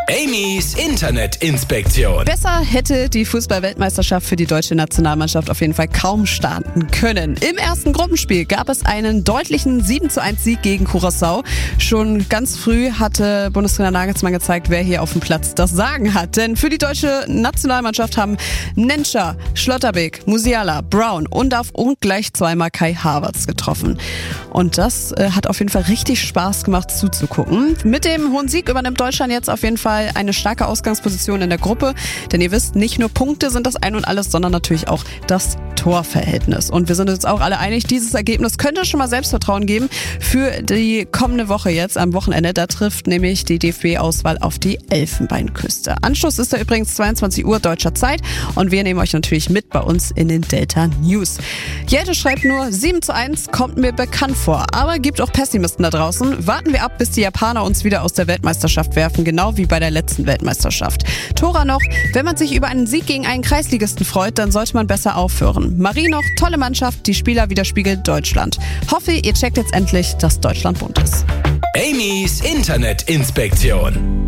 Amy's Internetinspektion. Besser hätte die Fußball-Weltmeisterschaft für die deutsche Nationalmannschaft auf jeden Fall kaum starten können. Im ersten Gruppenspiel gab es einen deutlichen 7:1 Sieg gegen Curaçao. Schon ganz früh hatte Bundestrainer Nagelsmann gezeigt, wer hier auf dem Platz das Sagen hat. Denn für die deutsche Nationalmannschaft haben Netscher, Schlotterbeck, Musiala, Brown, Undav und gleich zweimal Kai Havertz getroffen. Und das hat auf jeden Fall richtig Spaß gemacht zuzugucken. Mit dem hohen Sieg übernimmt Deutschland jetzt auf jeden Fall eine starke Ausgangsposition in der Gruppe. Denn ihr wisst, nicht nur Punkte sind das Ein und Alles, sondern natürlich auch das Torverhältnis. Und wir sind uns auch alle einig, dieses Ergebnis könnte schon mal Selbstvertrauen geben für die kommende Woche jetzt am Wochenende. Da trifft nämlich die DFB-Auswahl auf die Elfenbeinküste. Anschluss ist da übrigens 22 Uhr deutscher Zeit und wir nehmen euch natürlich mit bei uns in den Delta News. Jelte schreibt nur, 7:1 kommt mir bekannt vor, aber gibt auch Pessimisten da draußen. Warten wir ab, bis die Japaner uns wieder aus der Weltmeisterschaft werfen, genau wie bei der letzten Weltmeisterschaft. Tora noch, wenn man sich über einen Sieg gegen einen Kreisligisten freut, dann sollte man besser aufhören. Marie noch, tolle Mannschaft, die Spieler widerspiegelt Deutschland. Hoffe, ihr checkt jetzt endlich, dass Deutschland bunt ist. Amy's Internetinspektion.